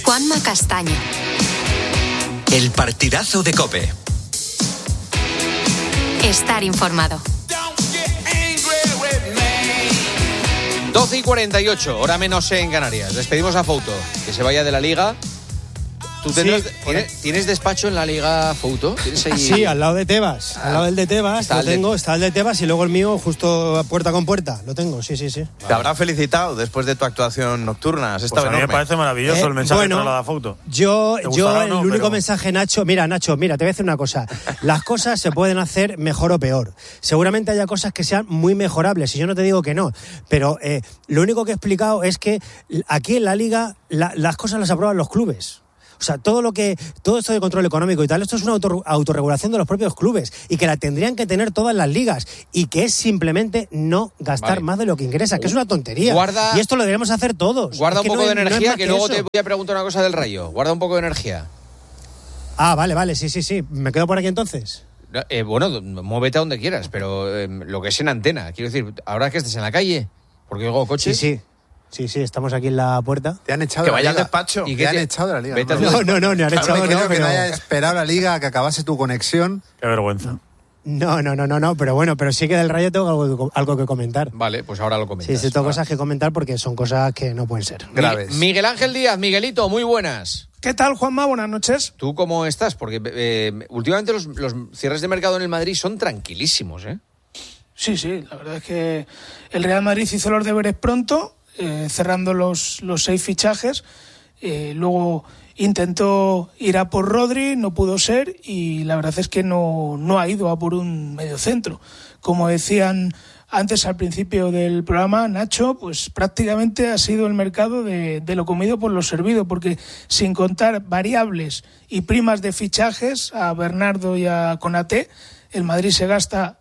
Juanma Castaño. El partidazo de COPE. Estar informado. 12:48, hora menos en Canarias. Despedimos a Fouto, que se vaya de la Liga. ¿Tú tienes despacho en la Liga, Fouto? Ahí... Sí, al lado de Tebas. Al lado del de Tebas, está el de Tebas y luego el mío justo puerta con puerta. Lo tengo, sí. Te habrá felicitado después de tu actuación nocturna. Has estado a mí me parece maravilloso el mensaje que traslada Fouto. Yo el único mensaje, Nacho, te voy a decir una cosa. Las cosas se pueden hacer mejor o peor. Seguramente haya cosas que sean muy mejorables, y yo no te digo que no. Pero lo único que he explicado es que aquí en la Liga las cosas las aprueban los clubes. O sea, todo esto de control económico y tal, esto es una autorregulación de los propios clubes y que la tendrían que tener todas las ligas y que es simplemente no gastar más de lo que ingresa, que es una tontería. Y esto lo deberíamos hacer todos. Guarda un poco de energía, que luego te voy a preguntar una cosa del Rayo. Guarda un poco de energía. Ah, vale, sí. ¿Me quedo por aquí entonces? Bueno, muévete a donde quieras, pero lo que es en antena. Quiero decir, ahora que estés en la calle, porque luego coches... Sí, estamos aquí en la puerta. Te han echado de la Liga. Que vaya al despacho. ¿Y te han echado de la Liga? No, me han echado. Que no haya esperado la Liga a que acabase tu conexión. Qué vergüenza. No, pero sí que del Rayo tengo algo que comentar. Vale, pues ahora lo comentas. Sí, tengo cosas que comentar porque son cosas que no pueden ser graves. Miguel Ángel Díaz, Miguelito, muy buenas. ¿Qué tal, Juanma? Buenas noches. ¿Tú cómo estás? Porque últimamente los cierres de mercado en el Madrid son tranquilísimos, ¿eh? Sí, la verdad es que el Real Madrid hizo los deberes pronto, cerrando los 6 fichajes. Luego intentó ir a por Rodri, no pudo ser, y la verdad es que no ha ido a por un mediocentro. Como decían antes al principio del programa, Nacho, pues prácticamente ha sido el mercado de lo comido por lo servido, porque sin contar variables y primas de fichajes a Bernardo y a Konaté, el Madrid se gasta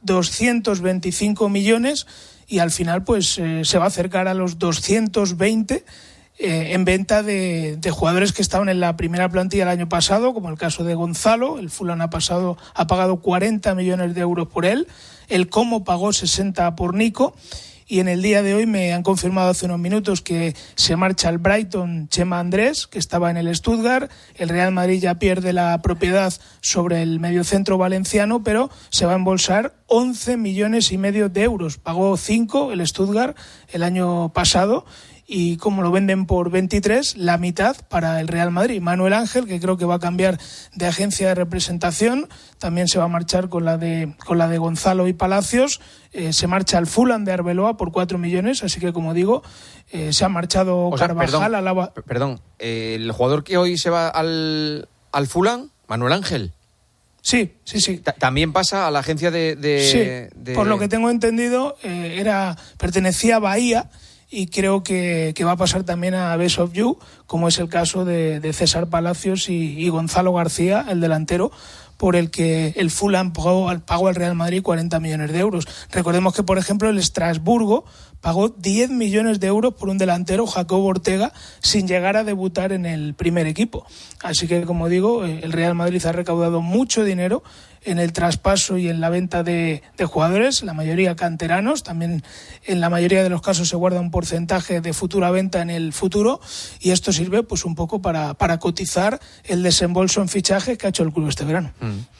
225 millones y al final pues se va a acercar a los 220 en venta de jugadores que estaban en la primera plantilla el año pasado, como el caso de Gonzalo. El Fulham ha pagado 40 millones de euros por él, el Como pagó 60 por Nico, y en el día de hoy me han confirmado hace unos minutos que se marcha al Brighton Chema Andrés, que estaba en el Stuttgart. El Real Madrid ya pierde la propiedad sobre el mediocentro valenciano, pero se va a embolsar 11 millones y medio de euros. Pagó 5 el Stuttgart el año pasado, y como lo venden por 23, la mitad para el Real Madrid. Manuel Ángel, que creo que va a cambiar de agencia de representación, también se va a marchar con la de Gonzalo y Palacios. Se marcha al Fulham de Arbeloa por 4 millones, así que, como digo, se ha marchado Carvajal. Perdón, el jugador que hoy se va al Fulham, Manuel Ángel. Sí. También pasa a la agencia de... Por lo que tengo entendido, pertenecía a Bahía, y creo que va a pasar también a Best of You, como es el caso de César Palacios y Gonzalo García, el delantero, por el que el Fulham pagó al Real Madrid 40 millones de euros. Recordemos que, por ejemplo, el Estrasburgo pagó 10 millones de euros por un delantero, Jacobo Ortega, sin llegar a debutar en el primer equipo. Así que, como digo, el Real Madrid ha recaudado mucho dinero en el traspaso y en la venta de jugadores, la mayoría canteranos. También en la mayoría de los casos se guarda un porcentaje de futura venta en el futuro, y esto sirve pues un poco para cotizar el desembolso en fichajes que ha hecho el club este verano.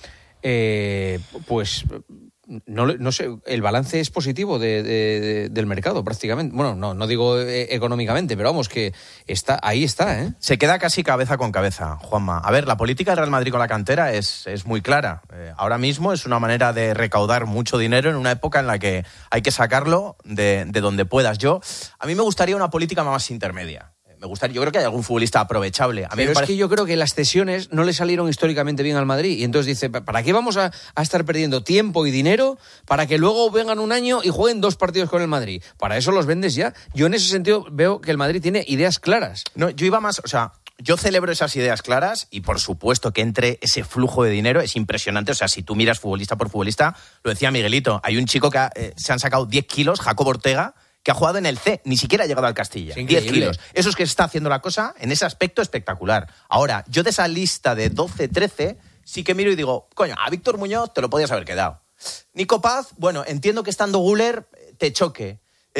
Pues no sé, el balance es positivo del mercado prácticamente. Bueno, no digo económicamente, pero vamos, que ahí está, ¿eh? Se queda casi cabeza con cabeza, Juanma. A ver, la política del Real Madrid con la cantera es muy clara. Ahora mismo es una manera de recaudar mucho dinero en una época en la que hay que sacarlo de donde puedas. A mí me gustaría una política más intermedia. Yo creo que hay algún futbolista aprovechable. Pero es que yo creo que las cesiones no le salieron históricamente bien al Madrid, y entonces dice, ¿para qué vamos a estar perdiendo tiempo y dinero para que luego vengan un año y jueguen 2 partidos con el Madrid? Para eso los vendes ya. Yo en ese sentido veo que el Madrid tiene ideas claras. No, yo iba más, yo celebro esas ideas claras, y por supuesto que entre ese flujo de dinero es impresionante. Si tú miras futbolista por futbolista, lo decía Miguelito, hay un chico que se han sacado 10 kilos, Jacobo Ortega, que ha jugado en el C, ni siquiera ha llegado al Castilla. 10 kilos. Eso es que se está haciendo la cosa en ese aspecto espectacular. Ahora, yo de esa lista de 12, 13, sí que miro y digo, coño, a Víctor Muñoz te lo podías haber quedado. Nico Paz, bueno, entiendo que estando Güler te choque.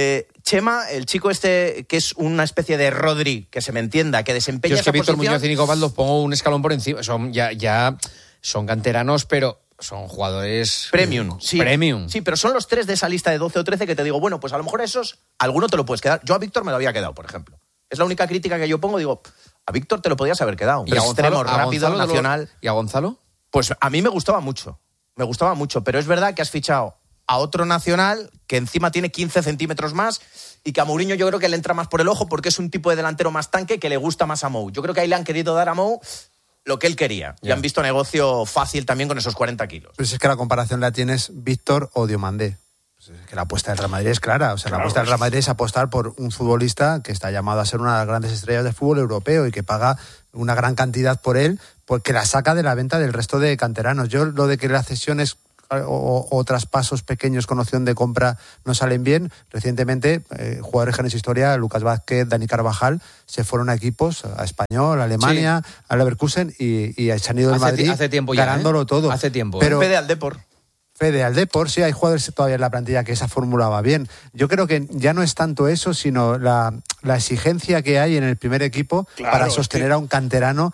Chema, el chico este que es una especie de Rodri, que se me entienda, que desempeña es que esa Víctor posición... Muñoz y Nico Paz los pongo un escalón por encima. Ya son canteranos, pero son jugadores... Premium, sí. Premium. Sí, pero son los 3 de esa lista de 12 o 13 que te digo, bueno, pues a lo mejor esos, alguno te lo puedes quedar. Yo a Víctor me lo había quedado, por ejemplo. Es la única crítica que yo pongo, digo, a Víctor te lo podías haber quedado. ¿Y a Gonzalo, extremo, rápido, nacional. ¿Y a Gonzalo? Pues a mí me gustaba mucho, pero es verdad que has fichado a otro nacional que encima tiene 15 centímetros más y que a Mourinho yo creo que le entra más por el ojo porque es un tipo de delantero más tanque que le gusta más a Mou. Yo creo que ahí le han querido dar a Mou lo que él quería. Y han visto negocio fácil también con esos 40 kilos. Pues es que la comparación la tienes Víctor o Diomandé. Pues es que la apuesta del Real Madrid es clara. O sea, la apuesta del Real Madrid es apostar por un futbolista que está llamado a ser una de las grandes estrellas del fútbol europeo y que paga una gran cantidad por él, porque la saca de la venta del resto de canteranos. Yo lo de que las cesiones o traspasos pequeños con opción de compra no salen bien. Recientemente, jugadores que han hecho historia, Lucas Vázquez, Dani Carvajal, se fueron a equipos, a Español, a Alemania, a Leverkusen y se han ido del Madrid hace tiempo ya, ganándolo todo. Hace tiempo. Pero Fede al Depor. Fede al Depor, sí, hay jugadores todavía en la plantilla que esa fórmula va bien. Yo creo que ya no es tanto eso, sino la exigencia que hay en el primer equipo para sostener a un canterano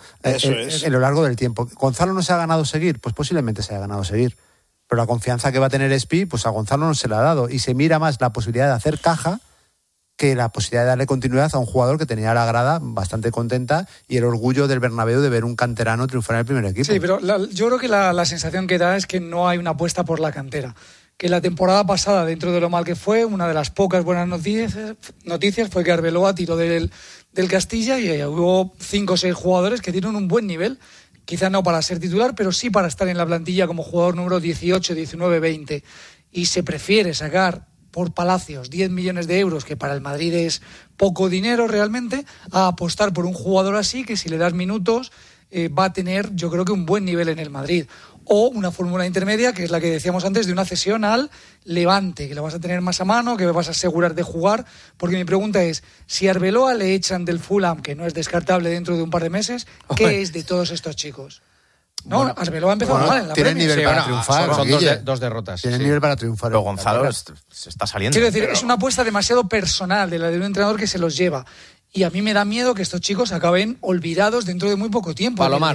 en lo largo del tiempo. ¿Gonzalo no se ha ganado seguir? Pues posiblemente se haya ganado seguir. Pero la confianza que va a tener Espi, pues a Gonzalo no se la ha dado. Y se mira más la posibilidad de hacer caja que la posibilidad de darle continuidad a un jugador que tenía la grada bastante contenta y el orgullo del Bernabéu de ver un canterano triunfar en el primer equipo. Sí, pero yo creo que la sensación que da es que no hay una apuesta por la cantera. Que la temporada pasada, dentro de lo mal que fue, una de las pocas buenas noticias fue que Arbeloa tiró del Castilla y hubo 5 o 6 jugadores que tienen un buen nivel. Quizá no para ser titular, pero sí para estar en la plantilla como jugador número 18, 19, 20. Y se prefiere sacar por Palacios 10 millones de euros, que para el Madrid es poco dinero realmente, a apostar por un jugador así, que si le das minutos va a tener, yo creo que un buen nivel en el Madrid. O una fórmula intermedia, que es la que decíamos antes, de una cesión al Levante, que lo vas a tener más a mano, que vas a asegurar de jugar. Porque mi pregunta es, si a Arbeloa le echan del Fulham, que no es descartable dentro de un par de meses, ¿qué es de todos estos chicos? No, bueno, Arbeloa ha empezado mal en la Tienen Premier. nivel para triunfar. Son dos derrotas. Tienen nivel para triunfar. Pero Gonzalo se está saliendo. Quiero decir, es una apuesta demasiado personal de la de un entrenador que se los lleva. Y a mí me da miedo que estos chicos acaben olvidados dentro de muy poco tiempo. Palomar.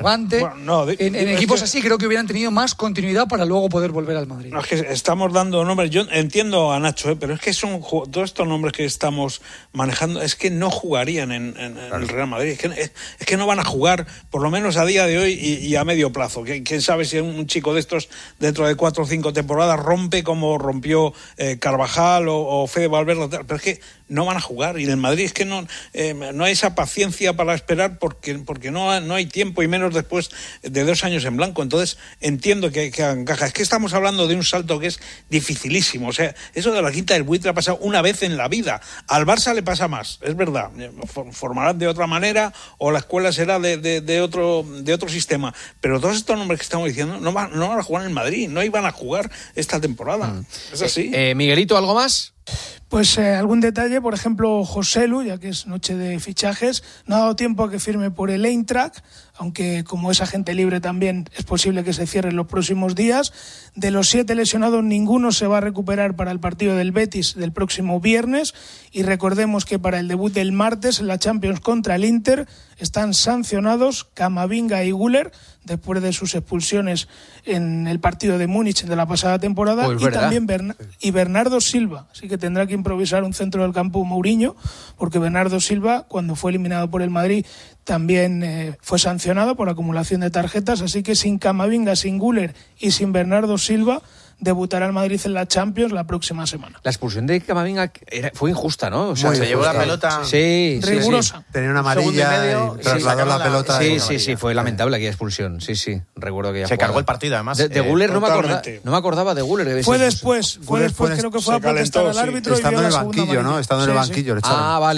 En equipos así creo que hubieran tenido más continuidad para luego poder volver al Madrid. No, es que estamos dando nombres. Yo entiendo a Nacho, pero es que son todos estos nombres que estamos manejando, es que no jugarían en el Real Madrid. Es que no van a jugar, por lo menos a día de hoy y a medio plazo. ¿Quién sabe si un chico de estos dentro de 4 o 5 temporadas rompe como rompió Carvajal o Fede Valverde? Pero es que no van a jugar. Y en el Madrid es que no hay esa paciencia para esperar porque no hay tiempo, y menos después de 2 años en blanco. Entonces entiendo que hagan caja. Es que estamos hablando de un salto que es dificilísimo. O sea, eso de la quinta del buitre ha pasado una vez en la vida. Al Barça le pasa más, es verdad. Formarán de otra manera o la escuela será de otro sistema. Pero todos estos nombres que estamos diciendo no van a jugar en el Madrid, no iban a jugar esta temporada. Es así. Miguelito, ¿algo más? Pues algún detalle, por ejemplo, Joselu, ya que es noche de fichajes, no ha dado tiempo a que firme por el Eintracht, aunque como es agente libre también es posible que se cierre en los próximos días. De los 7 lesionados, ninguno se va a recuperar para el partido del Betis del próximo viernes, y recordemos que para el debut del martes en la Champions contra el Inter están sancionados Camavinga y Güler después de sus expulsiones en el partido de Múnich de la pasada temporada, pues y también Bernardo Silva, así que tendrá que improvisar un centro del campo Mourinho, porque Bernardo Silva, cuando fue eliminado por el Madrid, también fue sancionado por acumulación de tarjetas, así que sin Camavinga, sin Güler y sin Bernardo Silva debutará el Madrid en la Champions la próxima semana. La expulsión de Camavinga fue injusta, ¿no? O sea, se llevó la pelota rigurosa. Sí. Tenía una amarilla y trasladó la pelota. Sí, fue lamentable aquella expulsión. Sí, recuerdo que se cargó el partido, además. De Güler no me acordaba de Güler. Fue después, creo que fue a protestar al árbitro. Estando en el banquillo, ¿no? Estando en el banquillo. Vale.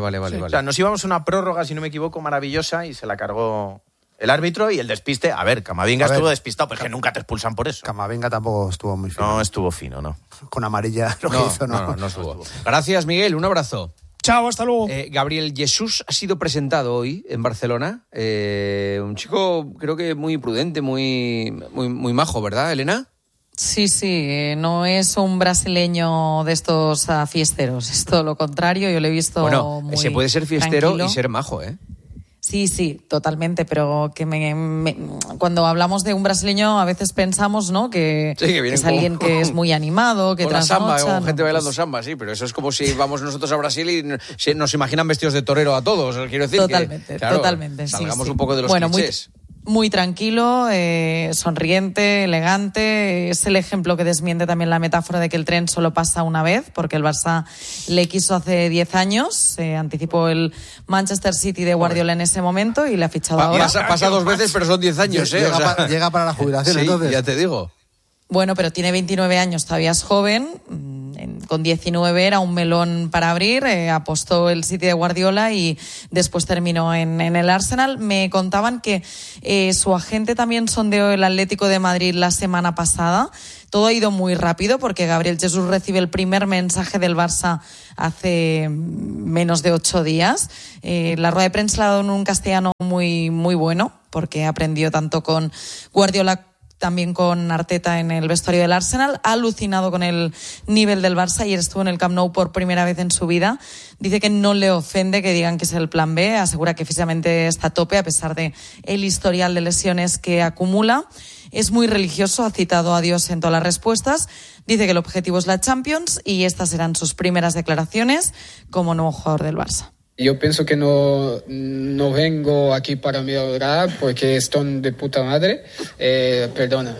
O sea, nos íbamos a una prórroga, si no me equivoco, maravillosa, y se la cargó el árbitro, y el despiste. A ver, Camavinga estuvo despistado, pero es que nunca te expulsan por eso. Camavinga tampoco estuvo muy fino. No estuvo fino, ¿no. Con amarilla lo que hizo, no estuvo. Gracias, Miguel, un abrazo. Chao, hasta luego. Gabriel Jesús ha sido presentado hoy en Barcelona. Un chico, creo que muy prudente, muy majo, ¿verdad, Elena? Sí, no es un brasileño de estos fiesteros, es todo lo contrario, yo lo he visto muy se puede ser fiestero tranquilo. Y ser majo, ¿eh? Sí, totalmente, pero que cuando hablamos de un brasileño a veces pensamos, ¿no? Que es alguien que es muy animado, que con la trasnocha. samba, con gente bailando samba, sí, pero eso es como si vamos nosotros a Brasil y nos imaginan vestidos de torero a todos, quiero decir. Totalmente. Salgamos un poco de los clichés. Muy tranquilo, sonriente, elegante. Es el ejemplo que desmiente también la metáfora de que el tren solo pasa una vez, porque el Barça le quiso hace 10 años, se anticipó el Manchester City de Guardiola en ese momento y le ha fichado ahora. Pasa 2 veces, pero son 10 años, ¿eh? Llega para la jubilación, sí, entonces. Ya te digo. Bueno, pero tiene 29 años, todavía es joven. Con 19 era un melón para abrir, apostó el City de Guardiola y después terminó en el Arsenal. Me contaban que su agente también sondeó el Atlético de Madrid la semana pasada. Todo ha ido muy rápido porque Gabriel Jesús recibe el primer mensaje del Barça hace menos de 8 días. La rueda de prensa la ha dado en un castellano muy, muy bueno porque aprendió tanto con Guardiola también con Arteta en el vestuario del Arsenal. Ha alucinado con el nivel del Barça. Ayer estuvo en el Camp Nou por primera vez en su vida. Dice que no le ofende que digan que es el plan B. Asegura que físicamente está a tope a pesar de el historial de lesiones que acumula. Es muy religioso, ha citado a Dios en todas las respuestas. Dice que el objetivo es la Champions y estas serán sus primeras declaraciones como nuevo jugador del Barça. Yo pienso que no vengo aquí para mejorar porque están de puta madre. Perdona.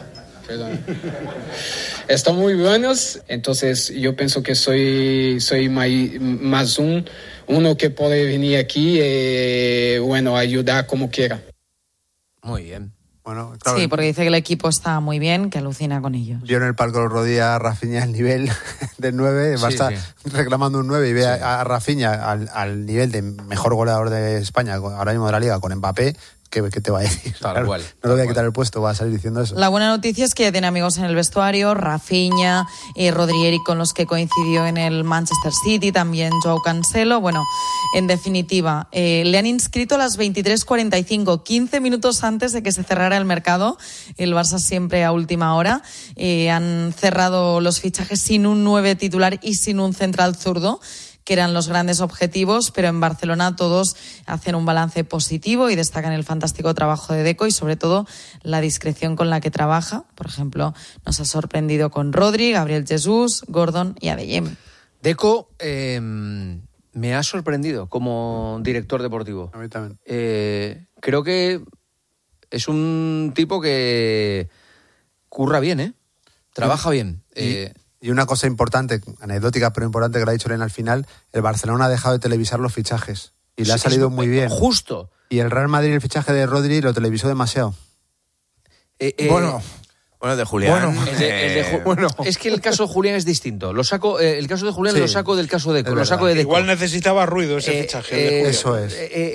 Están muy buenos, entonces yo pienso que soy más uno que puede venir aquí y ayudar como quiera. Muy bien. Bueno, claro, sí, porque dice que el equipo está muy bien, que alucina con ellos. Yo en el palco los rodilla a Rafinha el nivel del 9, va a estar reclamando un 9 y ve a Rafinha al nivel de mejor goleador de España, ahora mismo de la Liga, con Mbappé. ¿Qué te va a decir? Tal cual. No le voy a quitar el puesto, va a salir diciendo eso. La buena noticia es que ya tiene amigos en el vestuario, Rafinha, Rodri Eric, con los que coincidió en el Manchester City, también Joao Cancelo. Bueno, en definitiva, le han inscrito a las 23:45, 15 minutos antes de que se cerrara el mercado. El Barça siempre a última hora. Han cerrado los fichajes sin un 9 titular y sin un central zurdo, que eran los grandes objetivos, pero en Barcelona todos hacen un balance positivo y destacan el fantástico trabajo de Deco y sobre todo la discreción con la que trabaja. Por ejemplo, nos ha sorprendido con Rodri, Gabriel Jesús, Gordon y Adeyemi. Deco me ha sorprendido como director deportivo. A mí también. Creo que es un tipo que curra bien, ¿eh? Trabaja bien. Y una cosa importante, anecdótica pero importante que le ha dicho Elena al final, el Barcelona ha dejado de televisar los fichajes y le ha salido muy bien. Justo. Y el Real Madrid el fichaje de Rodri lo televisó demasiado. Bueno, de Julián. Es que el caso de Julián es distinto. El caso de Julián lo saco del caso de Deco. Lo saco de Deco. Igual necesitaba ruido ese fichaje. Eso es.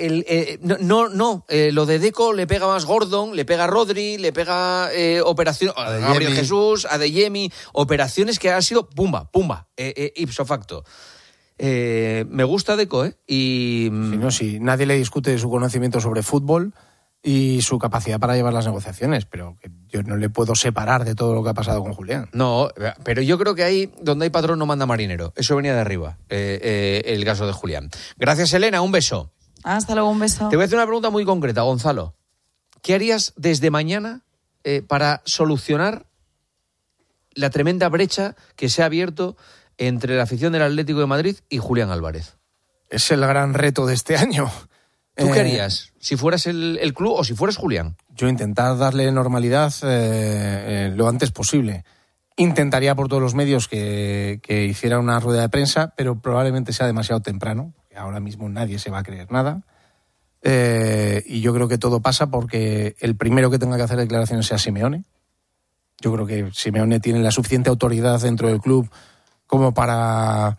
Lo de Deco le pega más Gordon, le pega Rodri, le pega operación a Gabriel Jesús, a Adeyemi, operaciones que han sido pumba, ipso facto. Me gusta Deco, y Sí, nadie le discute su conocimiento sobre fútbol y su capacidad para llevar las negociaciones, pero que yo no le puedo separar de todo lo que ha pasado con Julián. No, pero yo creo que ahí donde hay patrón no manda marinero. Eso venía de arriba, el caso de Julián. Gracias, Elena, un beso. Hasta luego, un beso. Te voy a hacer una pregunta muy concreta, Gonzalo. ¿Qué harías desde mañana para solucionar la tremenda brecha que se ha abierto entre la afición del Atlético de Madrid y Julián Álvarez? Es el gran reto de este año. ¿Tú qué harías si fueras el club o si fueras Julián? Yo intentar darle normalidad lo antes posible. Intentaría por todos los medios que hiciera una rueda de prensa, pero probablemente sea demasiado temprano, porque ahora mismo nadie se va a creer nada. Y yo creo que todo pasa porque el primero que tenga que hacer declaraciones sea Simeone. Yo creo que Simeone tiene la suficiente autoridad dentro del club como para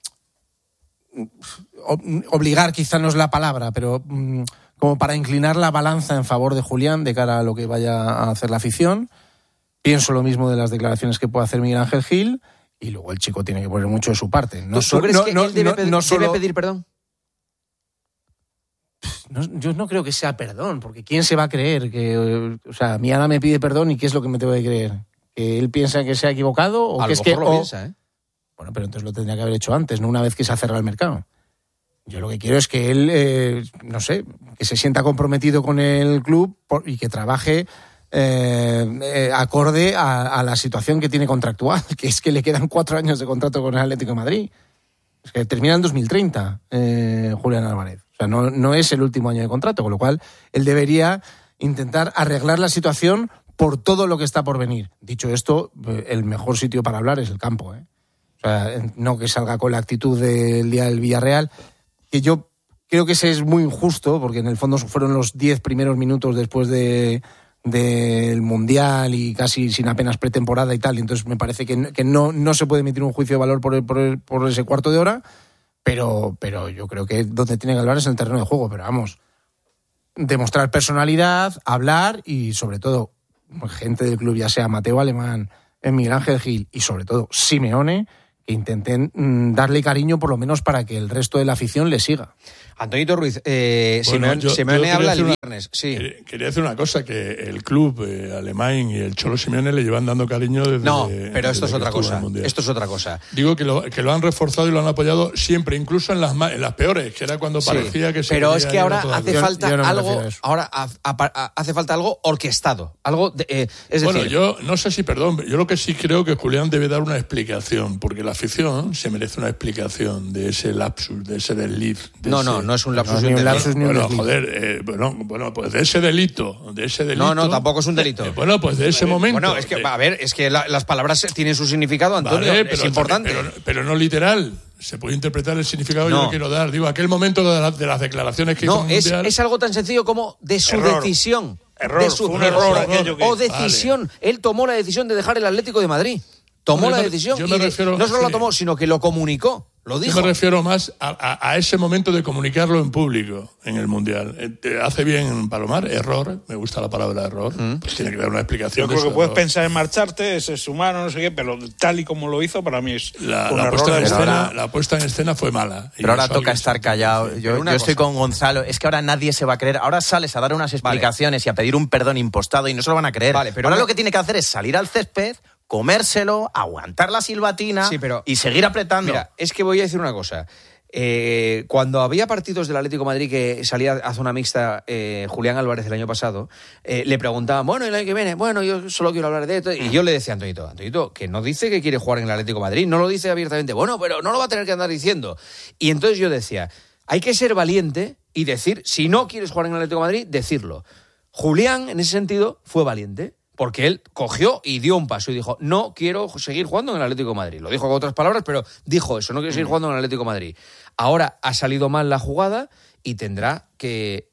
obligar, quizá no es la palabra, pero como para inclinar la balanza en favor de Julián de cara a lo que vaya a hacer la afición. Pienso lo mismo de las declaraciones que puede hacer Miguel Ángel Gil, y luego el chico tiene que poner mucho de su parte. ¿Tú crees que él debe pedir perdón? Yo no creo que sea perdón, porque ¿quién se va a creer? O sea, mi Ana me pide perdón y ¿qué es lo que me tengo que creer? ¿Que él piensa que se ha equivocado? ¿O a que lo es mejor que, lo piensa, ¿eh? Bueno, pero entonces lo tendría que haber hecho antes, no una vez que se ha cerrado el mercado. Yo lo que quiero es que él, no sé, que se sienta comprometido con el club y que trabaje acorde a la situación que tiene contractual, que es que le quedan 4 años de contrato con el Atlético de Madrid. Es que termina en 2030, Julián Álvarez. O sea, no es el último año de contrato, con lo cual él debería intentar arreglar la situación por todo lo que está por venir. Dicho esto, el mejor sitio para hablar es el campo, ¿eh? O sea, no que salga con la actitud del día del Villarreal, que yo creo que ese es muy injusto, porque en el fondo fueron los 10 primeros minutos después del Mundial y casi sin apenas pretemporada y tal, y entonces me parece que no se puede emitir un juicio de valor por ese cuarto de hora, pero yo creo que donde tiene que hablar es en el terreno de juego, pero vamos, demostrar personalidad, hablar y sobre todo gente del club, ya sea Mateo Alemán, Miguel Ángel Gil y sobre todo Simeone, que intenten darle cariño por lo menos para que el resto de la afición le siga. Antonito Ruiz, Simeone habla el viernes. Sí. Quería decir una cosa, que el club Alemán y el Cholo Simeone le llevan dando cariño desde... No, pero esto es otra cosa. Esto es otra cosa. Digo que lo han reforzado y lo han apoyado siempre, incluso en las peores, que era cuando parecía que se... Pero es que ahora hace falta algo... Ahora hace falta algo orquestado. Algo es bueno, decir... yo no sé si, yo lo que sí creo que Julián debe dar una explicación, porque la afición se merece una explicación de ese lapsus, de ese desliz. No es un lapsus. Bueno, joder, pues de ese delito. No, tampoco es un delito. Bueno, pues de ese momento. Bueno, es que, a ver, es que las palabras tienen su significado, Antonio, vale, es importante. Pero no literal. Se puede interpretar el significado que yo quiero dar. Digo, aquel momento de las declaraciones que hizo Mundial... es algo tan sencillo como de su decisión. Fue un error aquello que... O decisión. Vale. Él tomó la decisión de dejar el Atlético de Madrid. Tomó la decisión y no solo la tomó, sino que lo comunicó. Lo dijo. Yo me refiero más a ese momento de comunicarlo en público en el Mundial. Hace bien Palomar, error, me gusta la palabra error, pues tiene que dar una explicación. Yo creo que puedes pensar en marcharte, es humano, no sé qué, pero tal y como lo hizo, para mí es la puesta en escena fue mala. Pero ahora toca estar callado. Yo estoy con Gonzalo, es que ahora nadie se va a creer. Ahora sales a dar unas explicaciones y a pedir un perdón impostado y no se lo van a creer. Vale, pero ahora lo que tiene que hacer es salir al césped, comérselo, aguantar la silbatina y seguir apretando. Mira, es que voy a decir una cosa. Cuando había partidos del Atlético de Madrid que salía a zona mixta Julián Álvarez el año pasado, le preguntaban, bueno, el año que viene, bueno, yo solo quiero hablar de esto. Y yo le decía a Antonito, que no dice que quiere jugar en el Atlético de Madrid, no lo dice abiertamente, bueno, pero no lo va a tener que andar diciendo. Y entonces yo decía, hay que ser valiente y decir, si no quieres jugar en el Atlético de Madrid, decirlo. Julián, en ese sentido, fue valiente. Porque él cogió y dio un paso y dijo, no quiero seguir jugando en el Atlético de Madrid. Lo dijo con otras palabras, pero dijo eso, no quiero seguir jugando en el Atlético de Madrid. Ahora ha salido mal la jugada y tendrá que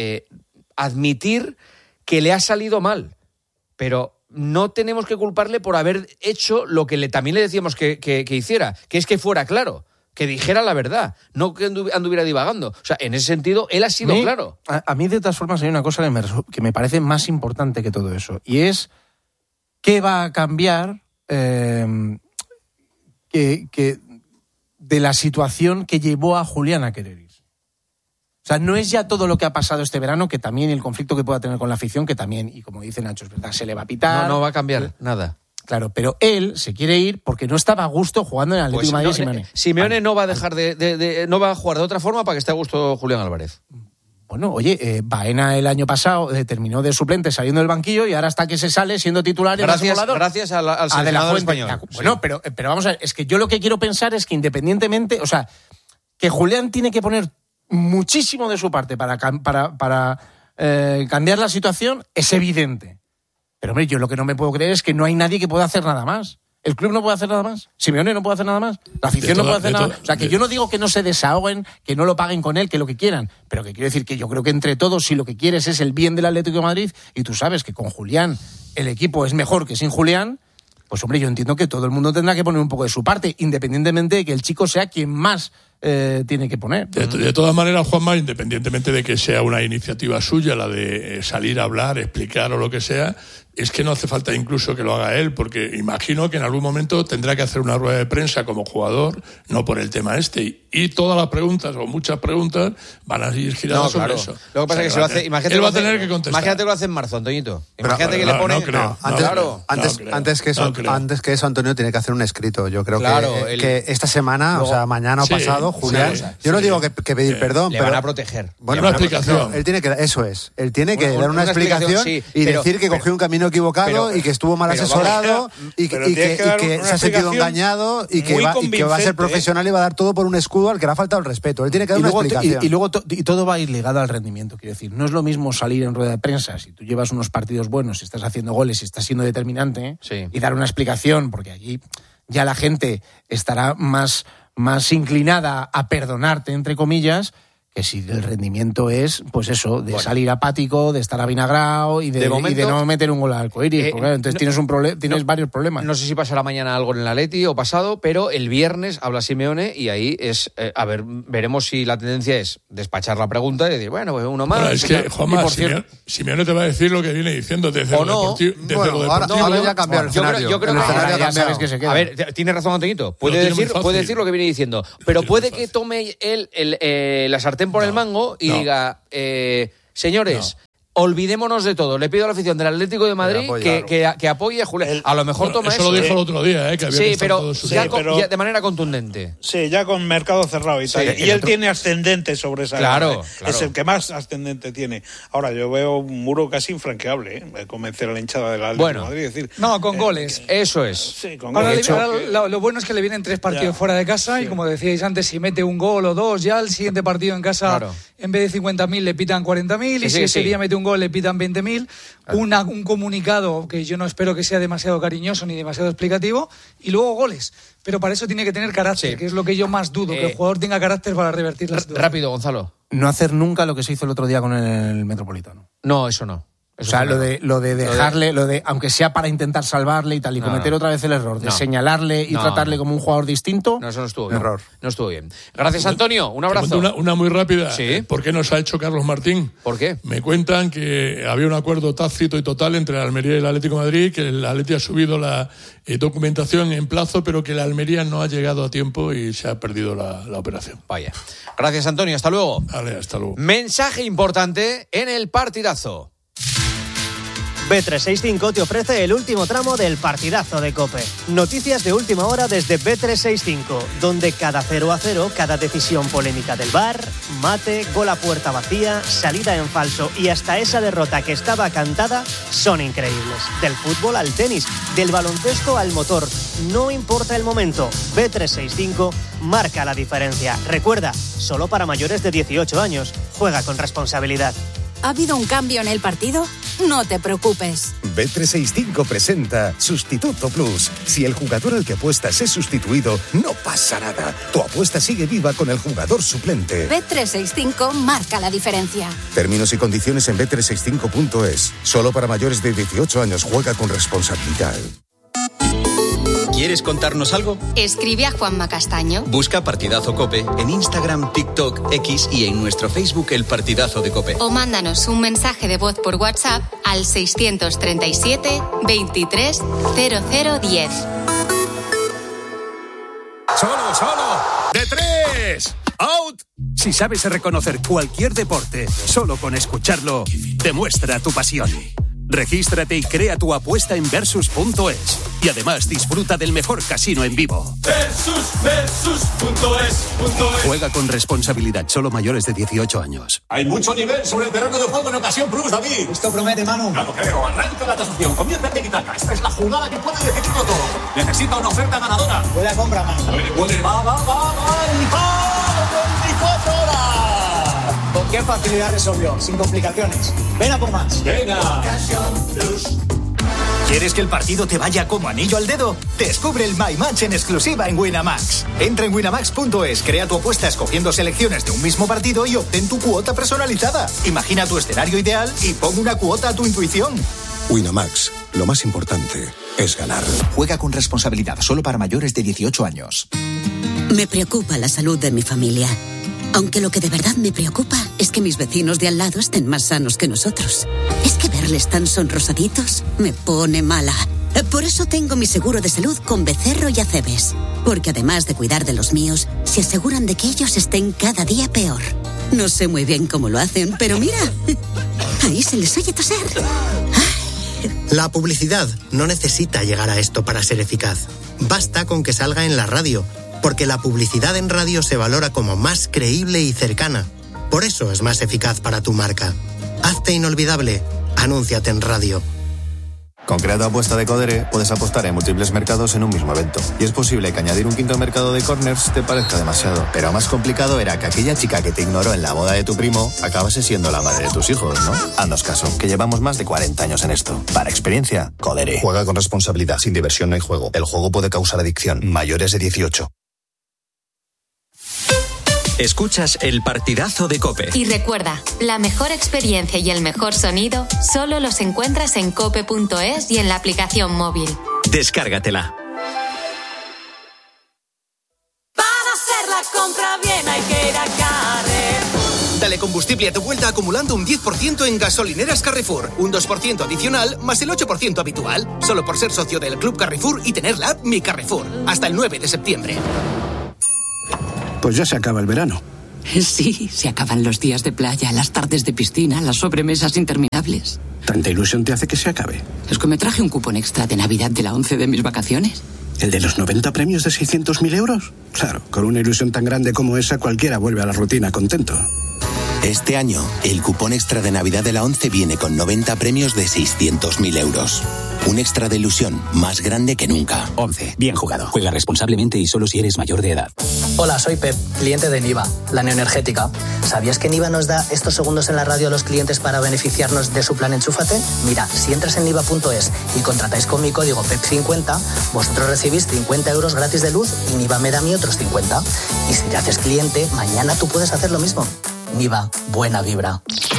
admitir que le ha salido mal. Pero no tenemos que culparle por haber hecho lo que también le decíamos que hiciera, que es que fuera claro. Que dijera la verdad, no que anduviera divagando. O sea, en ese sentido, él ha sido claro. A mí, de todas formas, hay una cosa que me parece más importante que todo eso. Y es, ¿qué va a cambiar que de la situación que llevó a Julián a querer ir? O sea, no es ya todo lo que ha pasado este verano, que también el conflicto que pueda tener con la afición, que también, y como dice Nacho, es verdad, se le va a pitar. No va a cambiar nada. Claro, pero él se quiere ir porque no estaba a gusto jugando en el Atlético de Madrid. Simeone. Simeone no va a dejar no va a jugar de otra forma para que esté a gusto Julián Álvarez. Bueno, oye, Baena el año pasado terminó de suplente saliendo del banquillo y ahora hasta que se sale siendo titular. Gracias al seleccionador español. Bueno, pero vamos a ver, es que yo lo que quiero pensar es que independientemente, o sea, que Julián tiene que poner muchísimo de su parte para cambiar la situación, es evidente. Pero, hombre, yo lo que no me puedo creer es que no hay nadie que pueda hacer nada más. ¿El club no puede hacer nada más? ¿Simeone no puede hacer nada más? ¿La afición no puede hacer nada más? O sea, que yo no digo que no se desahoguen, que no lo paguen con él, que lo que quieran, pero que quiero decir que yo creo que entre todos, si lo que quieres es el bien del Atlético de Madrid, y tú sabes que con Julián el equipo es mejor que sin Julián, pues, hombre, yo entiendo que todo el mundo tendrá que poner un poco de su parte, independientemente de que el chico sea quien más tiene que poner. De todas maneras, Juanma, independientemente de que sea una iniciativa suya, la de salir a hablar, explicar o lo que sea, es que no hace falta incluso que lo haga él, porque imagino que en algún momento tendrá que hacer una rueda de prensa como jugador, no por el tema este. Y todas las preguntas, o muchas preguntas, van a ir giradas sobre eso. Lo que pasa es que si lo hace, imagínate, él va a tener que contestar. Imagínate que lo hace en marzo, Antoñito. Imagínate que no, le pone... No creo. Antes que eso, Antonio tiene que hacer un escrito. Yo creo que esta semana, luego, o sea, mañana o pasado, Julián, yo no digo que pedir perdón, le pero van a proteger. Bueno, una explicación. Él tiene que, eso es. Él tiene que dar una explicación y decir que cogió un camino equivocado y que estuvo mal asesorado y que se ha sentido engañado y que va a ser profesional y va a dar todo por un escudo al que le ha faltado el respeto. Él tiene que dar una explicación. Y luego todo va a ir ligado al rendimiento, quiero decir. No es lo mismo salir en rueda de prensa si tú llevas unos partidos buenos, si estás haciendo goles, si estás siendo determinante, y dar una explicación, porque allí ya la gente estará más inclinada a perdonarte, entre comillas, que si el rendimiento es, pues eso, de salir apático, de estar avinagrado y de no meter un gol al arcoíris. Entonces tienes varios problemas. No sé si pasará mañana algo en el Atleti o pasado, pero el viernes habla Simeone y ahí es, veremos si la tendencia es despachar la pregunta y decir, bueno, pues uno más. Bueno, es que, Juanma, Simeone te va a decir lo que viene diciendo desde lo deportivo. Ahora ya cambió el escenario. Yo creo que ya sabes que se queda. A ver, tiene razón Antoñito. Puede decir lo que viene diciendo, pero puede que tome él la sartén por el mango y diga, señores, olvidémonos de todo. Le pido a la afición del Atlético de Madrid que apoye a Julián. A lo mejor toma eso. Eso lo dijo el otro día, que había que estar todos ya de manera contundente. Sí, ya con mercado cerrado y tal. Y él tiene ascendente sobre esa. Claro. Es el que más ascendente tiene. Ahora, yo veo un muro casi infranqueable, convencer a la hinchada del Atlético de Madrid. Decir, no, con goles. Eso es. Sí, con goles. Ahora, lo bueno es que le vienen 3 partidos fuera de casa y, como decíais antes, si mete un gol o 2, ya el siguiente partido en casa, en vez de 50.000 le pitan 40.000 y si ese día mete un gol le pitan 20.000. Un comunicado que yo no espero que sea demasiado cariñoso ni demasiado explicativo y luego goles. Pero para eso tiene que tener carácter, que es lo que yo más dudo, que el jugador tenga carácter para revertir las dudas. Rápido, Gonzalo. No hacer nunca lo que se hizo el otro día con el Metropolitano. No, eso no. O sea, lo de dejarle, aunque sea para intentar salvarle y tal, y cometer otra vez el error de señalarle y tratarle como un jugador distinto. No, eso no estuvo bien. Error. No estuvo bien. Gracias, Antonio. Un abrazo. Una muy rápida. Sí. ¿Por qué nos ha hecho Carlos Martín? ¿Por qué? Me cuentan que había un acuerdo tácito y total entre la Almería y el Atlético de Madrid, que el Atleti ha subido la documentación en plazo, pero que la Almería no ha llegado a tiempo y se ha perdido la operación. Vaya. Gracias, Antonio. Hasta luego. Vale, hasta luego. Mensaje importante en el partidazo. Bet365 te ofrece el último tramo del partidazo de COPE. Noticias de última hora desde Bet365, donde cada 0-0, cada decisión polémica del VAR, mate, gol a puerta vacía, salida en falso y hasta esa derrota que estaba cantada son increíbles. Del fútbol al tenis, del baloncesto al motor, no importa el momento. Bet365 marca la diferencia. Recuerda, solo para mayores de 18 años. Juega con responsabilidad. ¿Ha habido un cambio en el partido? No te preocupes. Bet365 presenta Sustituto Plus. Si el jugador al que apuestas es sustituido, no pasa nada. Tu apuesta sigue viva con el jugador suplente. Bet365 marca la diferencia. Términos y condiciones en bet365.es. Solo para mayores de 18 años. Juega con responsabilidad. ¿Quieres contarnos algo? Escribe a Juanma Castaño. Busca Partidazo COPE en Instagram, TikTok, X y en nuestro Facebook El Partidazo de COPE. O mándanos un mensaje de voz por WhatsApp al 637 23 0010. ¡Solo! ¡De 3! ¡Out! Si sabes reconocer cualquier deporte, solo con escucharlo, demuestra tu pasión. Regístrate y crea tu apuesta en Versus.es. Y además disfruta del mejor casino en vivo. Versus.es. Juega con responsabilidad, solo mayores de 18 años. Hay mucho nivel sobre el terreno de juego en Ocasión Plus, David. Esto promete, Manu. No lo creo. Arranca la tasación. Comienza en Tiki-Taka. Esta es la jugada que puede decidirlo todo. Necesita una oferta ganadora. Buena compra, Manu. Va. 24 horas. ¿Con qué facilidad resolvió? Sin complicaciones. Ven a por más. Venga. ¿Quieres que el partido te vaya como anillo al dedo? Descubre el My Match en exclusiva en Winamax. Entra en winamax.es, crea tu apuesta escogiendo selecciones de un mismo partido y obtén tu cuota personalizada. Imagina tu escenario ideal y pon una cuota a tu intuición. Winamax, lo más importante es ganar. Juega con responsabilidad, solo para mayores de 18 años. Me preocupa la salud de mi familia. Aunque lo que de verdad me preocupa es que mis vecinos de al lado estén más sanos que nosotros. Es que verles tan sonrosaditos me pone mala. Por eso tengo mi seguro de salud con Becerro y Acebes. Porque además de cuidar de los míos, se aseguran de que ellos estén cada día peor. No sé muy bien cómo lo hacen, pero mira, ahí se les oye toser. La publicidad no necesita llegar a esto para ser eficaz. Basta con que salga en la radio, porque la publicidad en radio se valora como más creíble y cercana. Por eso es más eficaz para tu marca. Hazte inolvidable. Anúnciate en radio. Con Creato Apuesta de Codere puedes apostar en múltiples mercados en un mismo evento. Y es posible que añadir un quinto mercado de corners te parezca demasiado. Pero más complicado era que aquella chica que te ignoró en la boda de tu primo acabase siendo la madre de tus hijos, ¿no? Haznos caso, que llevamos más de 40 años en esto. Para experiencia, Codere. Juega con responsabilidad. Sin diversión no hay juego. El juego puede causar adicción. Mayores de 18. Escuchas el partidazo de COPE. Y recuerda, la mejor experiencia y el mejor sonido solo los encuentras en cope.es y en la aplicación móvil. Descárgatela. Para hacer la compra bien hay que ir a Carrefour. Dale combustible a tu vuelta acumulando un 10% en gasolineras Carrefour. Un 2% adicional más el 8% habitual. Solo por ser socio del Club Carrefour y tener la app Mi Carrefour. Hasta el 9 de septiembre. Pues ya se acaba el verano. Sí, se acaban los días de playa, las tardes de piscina, las sobremesas interminables. ¿Tanta ilusión te hace que se acabe? Es que me traje un cupón extra de Navidad de la 11 de mis vacaciones. ¿El de los 90 premios de 600.000 euros? Claro, con una ilusión tan grande como esa, cualquiera vuelve a la rutina contento. Este año, el cupón extra de Navidad de la 11 viene con 90 premios de 600.000 euros. Un extra de ilusión más grande que nunca. 11. Bien jugado. Juega responsablemente y solo si eres mayor de edad. Hola, soy Pep, cliente de Niva, la neoenergética. ¿Sabías que Niva nos da estos segundos en la radio a los clientes para beneficiarnos de su plan Enchúfate? Mira, si entras en niva.es y contratáis con mi código PEP50, vosotros recibís 50 euros gratis de luz y Niva me da a mí otros 50. Y si te haces cliente, mañana tú puedes hacer lo mismo. Niva, buena vibra.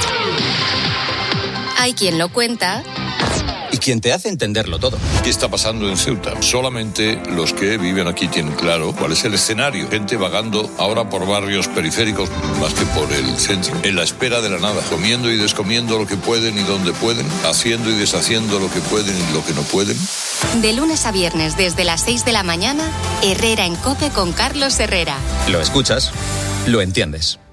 Hay quien lo cuenta y quien te hace entenderlo todo. ¿Qué está pasando en Ceuta? Solamente los que viven aquí tienen claro cuál es el escenario. Gente vagando ahora por barrios periféricos más que por el centro, en la espera de la nada, comiendo y descomiendo lo que pueden y donde pueden, haciendo y deshaciendo lo que pueden y lo que no pueden. De lunes a viernes desde las 6 de la mañana, Herrera en COPE con Carlos Herrera. Lo escuchas, lo entiendes.